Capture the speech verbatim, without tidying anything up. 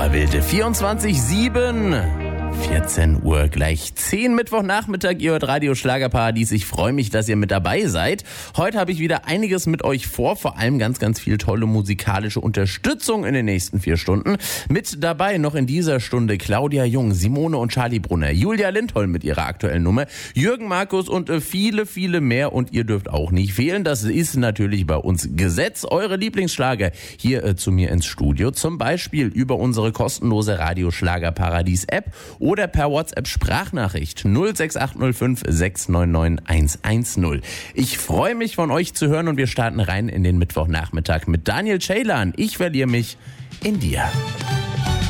Wilde vierundzwanzig sieben. vierzehn Uhr gleich zehn Mittwochnachmittag, ihr hört Radio Schlagerparadies. Ich freue mich, dass ihr mit dabei seid. Heute habe ich wieder einiges mit euch vor, vor allem ganz, ganz viel tolle musikalische Unterstützung in den nächsten vier Stunden. Mit dabei noch in dieser Stunde Claudia Jung, Simone und Charlie Brunner, Julia Lindholm mit ihrer aktuellen Nummer, Jürgen Markus und viele, viele mehr. Und ihr dürft auch nicht fehlen. Das ist natürlich bei uns Gesetz. Eure Lieblingsschlager hier äh, zu mir ins Studio. Zum Beispiel über unsere kostenlose Radio Schlagerparadies App oder per WhatsApp-Sprachnachricht null sechs acht null fünf sechs neun neun eins eins null. Ich freue mich, von euch zu hören und wir starten rein in den Mittwochnachmittag mit Daniel Ceylan. Ich verliere mich in dir.